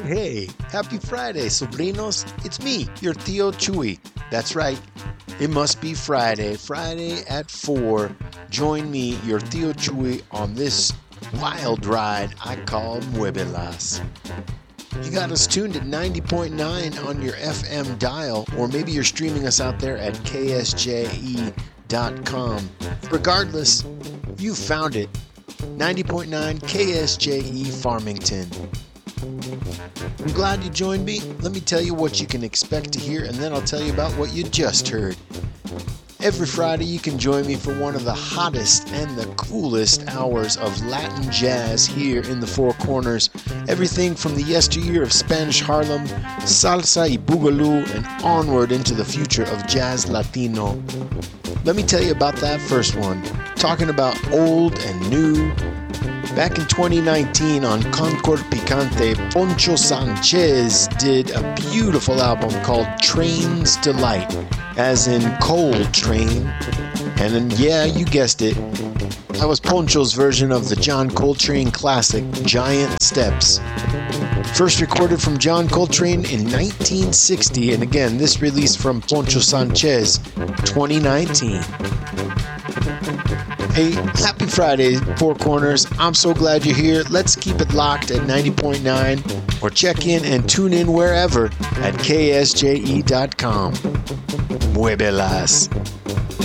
Hey, happy Friday, sobrinos. It's me, your Tio Chuy. That's right. It must be Friday. Friday at 4. Join me, your Tio Chuy, on this wild ride I call Muebelas. You got us tuned at 90.9 on your FM dial, or maybe you're streaming us out there at ksje.com. Regardless, you found it. 90.9 KSJE Farmington. I'm glad you joined me. Let me tell you what you can expect to hear, and then I'll tell you about what you just heard. Every Friday, you can join me for one of the hottest and the coolest hours of Latin jazz here in the Four Corners. Everything from the yesteryear of Spanish Harlem, salsa y boogaloo, and onward into the future of jazz Latino. Let me tell you about that first one. Talking about old and new. Back in 2019 on Concord Picante, Poncho Sanchez did a beautiful album called Train's Delight, as in Coal Train. And yeah, you guessed it. That was Poncho's version of the John Coltrane classic, Giant Steps. First recorded from John Coltrane in 1960, and again, this release from Poncho Sanchez, 2019. Hey, happy Friday, Four Corners. I'm so glad you're here. Let's keep it locked at 90.9 or check in and tune in wherever at ksje.com. Muebelas.